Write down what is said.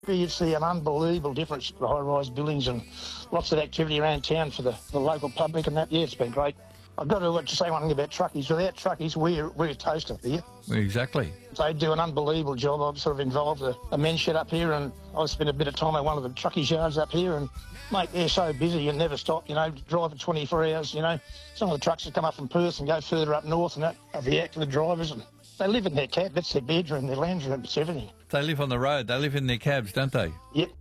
You see an unbelievable difference to the high-rise buildings and lots of activity around town for the local public and that. Yeah, it's been great. I've got to say one thing about truckies. Without truckies, we're toast up here. Exactly. They do an unbelievable job. I've sort of involved a men's shed up here, and I spent a bit of time at one of the truckies yards up here, and, mate, they're so busy you never stop, drive for 24 hours, Some of the trucks that come up from Perth and go further up north and that are the act of the drivers, and they live in their cab. That's their bedroom, their lounge room, it's everything. They live on the road. They live in their cabs, don't they? Yep.